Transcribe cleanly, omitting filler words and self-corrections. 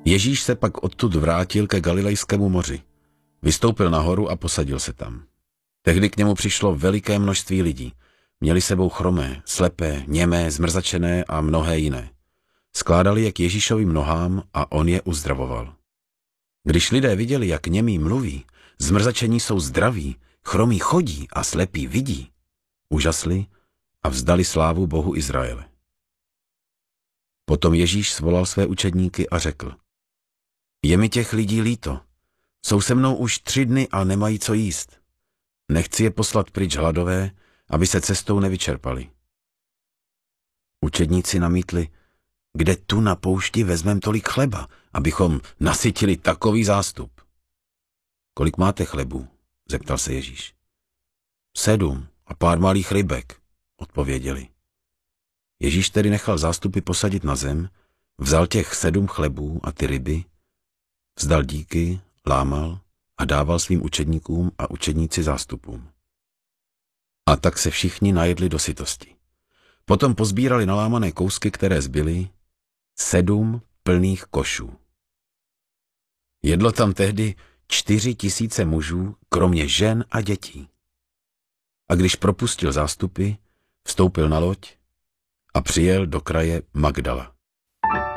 Ježíš se pak odtud vrátil ke Galilejskému moři. Vystoupil nahoru a posadil se tam. Tehdy k němu přišlo veliké množství lidí. Měli sebou chromé, slepé, němé, zmrzačené a mnohé jiné. Skládali je k Ježíšovým nohám a on je uzdravoval. Když lidé viděli, jak němí mluví, zmrzačení jsou zdraví, chromí chodí a slepí vidí, úžasli a vzdali slávu Bohu Izraele. Potom Ježíš svolal své učedníky a řekl: Je mi těch lidí líto. Jsou se mnou už 3 dny a nemají co jíst. Nechci je poslat pryč hladové, aby se cestou nevyčerpali. Učedníci namítli: Kde tu na poušti vezmem tolik chleba, abychom nasytili takový zástup? Kolik máte chlebů? Zeptal se Ježíš. 7 a pár malých rybek, odpověděli. Ježíš tedy nechal zástupy posadit na zem, vzal těch 7 chlebů a ty ryby, vzdal díky, lámal a dával svým učedníkům a učedníci zástupům. A tak se všichni najedli do sytosti. Potom pozbírali nalámané kousky, které zbyly, 7 plných košů. Jedlo tam tehdy 4 000 mužů, kromě žen a dětí. A když propustil zástupy, vstoupil na loď a přijel do kraje Magdala.